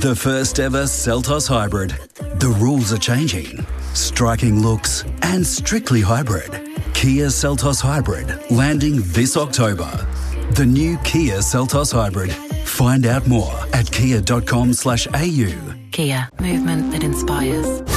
The first ever Seltos Hybrid. The rules are changing. Striking looks and strictly hybrid. Kia Seltos Hybrid, landing this October. The new Kia Seltos Hybrid. Find out more at kia.com/au. Kia, movement that inspires.